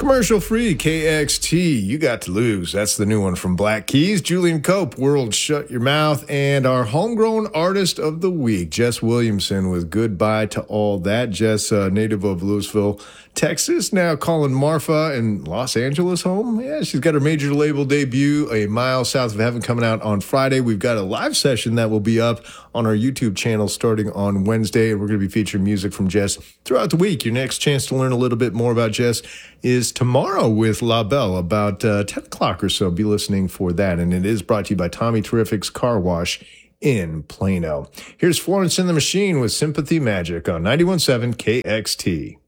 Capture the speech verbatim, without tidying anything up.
Commercial free K X T, You Got to Lose. That's the new one from Black Keys. Julian Cope, World Shut Your Mouth. And our homegrown artist of the week, Jess Williamson, with Goodbye to All That. Jess, uh, native of Louisville, Texas, now calling Marfa in Los Angeles home. Yeah, she's got her major label debut, A Mile South of Heaven, coming out on Friday. We've got a live session that will be up on our YouTube channel starting on Wednesday, and we're going to be featuring music from Jess throughout the week. Your next chance to learn a little bit more about Jess is tomorrow with La Belle, about uh, ten o'clock or so. Be listening for that, and it is brought to you by Tommy Terrific's Car Wash in Plano. Here's Florence and the Machine with Sympathy Magic on ninety-one point seven K X T.